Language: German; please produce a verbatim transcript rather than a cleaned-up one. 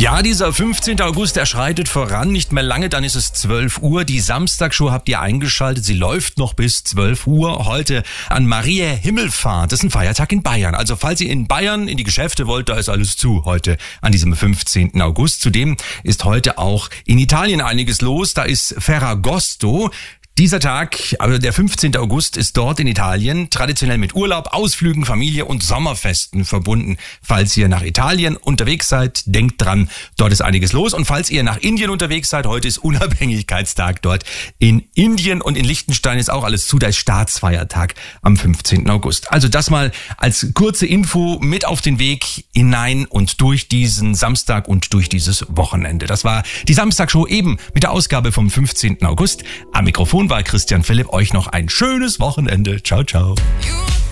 Ja, dieser fünfzehnten August, der schreitet voran. Nicht mehr lange, dann ist es zwölf Uhr. Die Samstagshow habt ihr eingeschaltet. Sie läuft noch bis zwölf Uhr. Heute an Maria Himmelfahrt. Das ist ein Feiertag in Bayern. Also falls ihr in Bayern in die Geschäfte wollt, da ist alles zu heute an diesem fünfzehnten August. Zudem ist heute auch in Italien einiges los. Da ist Ferragosto. Dieser Tag, also der fünfzehnten August, ist dort in Italien traditionell mit Urlaub, Ausflügen, Familie und Sommerfesten verbunden. Falls ihr nach Italien unterwegs seid, denkt dran, dort ist einiges los. Und falls ihr nach Indien unterwegs seid, heute ist Unabhängigkeitstag dort in Indien und in Liechtenstein ist auch alles zu. Da ist Staatsfeiertag am fünfzehnten August. Also das mal als kurze Info mit auf den Weg hinein und durch diesen Samstag und durch dieses Wochenende. Das war die Samstagshow eben mit der Ausgabe vom fünfzehnten August. Am Mikrofon war Christian Philipp. Euch noch ein schönes Wochenende. Ciao, ciao.